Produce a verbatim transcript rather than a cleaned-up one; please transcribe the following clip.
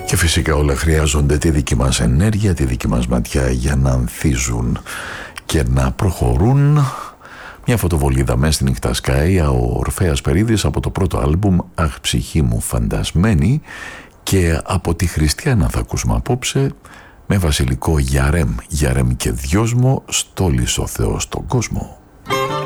Και φυσικά όλα χρειάζονται τη δική μας ενέργεια, τη δική μας ματιά για να ανθίζουν και να προχωρούν. Μια φωτοβολίδα μέσα στη νύχτα σκάει, ο Ορφέας Περίδης από το πρώτο άλμπουμ «Αχ ψυχή μου φαντασμένη», και από τη Χριστιάνα θα ακούσουμε απόψε με βασιλικό «Γιαρέμ, Γιαρέμ και δυόσμο, στόλης ο Θεός στον κόσμο».